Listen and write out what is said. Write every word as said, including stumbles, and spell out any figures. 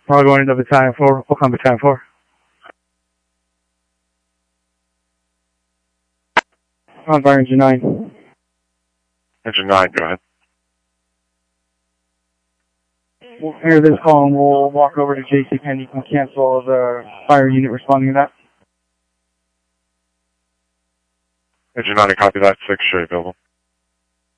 Probably going into battalion four. We'll come battalion four. On fire engine nine. Engine nine, go ahead. We'll hear this call and we'll walk over to J C Penney and cancel the fire unit responding to that. Engine nine, copy that. six, show you available.